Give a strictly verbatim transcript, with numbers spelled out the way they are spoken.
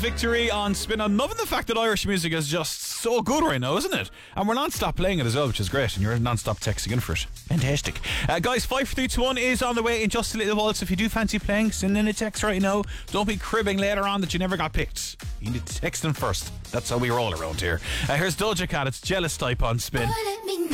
Victory on Spin. I'm loving the fact that Irish music is just so good right now, isn't it? And we're non-stop playing it as well, which is great. And you're non-stop texting in for it. Fantastic. Uh, guys, five four three two one is on the way in just a little while. So if you do fancy playing, send in a text right now. Don't be cribbing later on that you never got picked. You need to text them first. That's how we roll around here. Uh, here's Doja Cat. It's Jealous Type on Spin.